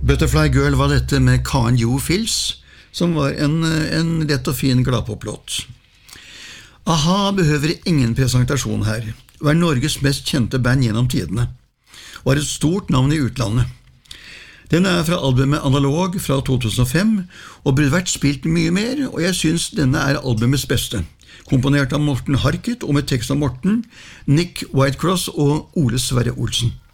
Butterfly Girl var dette med Karen Jo Fils, som var en lett og fin gladpoplåt. Aha behøver ingen presentasjon her, var Norges mest kjente band gjennom tidene, og har et stort navn i utlandet. Den fra albumet Analog fra 2005, og burde vært spilt mye mer, og jeg synes denne albumets beste, komponert av Morten Harket og med tekst av Morten, Nick Whitecross og Ole Sverre Olsen.